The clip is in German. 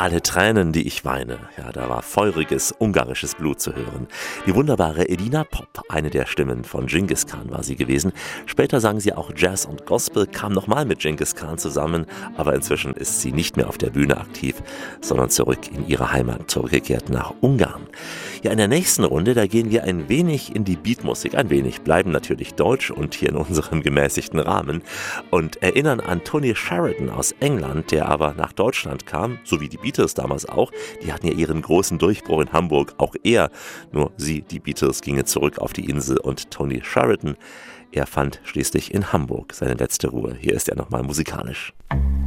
Alle Tränen, die ich weine. Ja, da war feuriges ungarisches Blut zu hören. Die wunderbare Edina Pop, eine der Stimmen von Dschingis Khan war sie gewesen. Später sang sie auch Jazz und Gospel, kam nochmal mit Dschingis Khan zusammen, aber inzwischen ist sie nicht mehr auf der Bühne aktiv, sondern zurück in ihre Heimat, zurückgekehrt nach Ungarn. Ja, in der nächsten Runde, da gehen wir ein wenig in die Beatmusik, ein wenig, bleiben natürlich deutsch und hier in unserem gemäßigten Rahmen und erinnern an Tony Sheridan aus England, der aber nach Deutschland kam, so wie die Beatles damals auch. Die hatten ja ihren großen Durchbruch in Hamburg, auch er. Nur sie, die Beatles, gingen zurück auf die Insel und Tony Sheridan, er fand schließlich in Hamburg seine letzte Ruhe. Hier ist er nochmal musikalisch.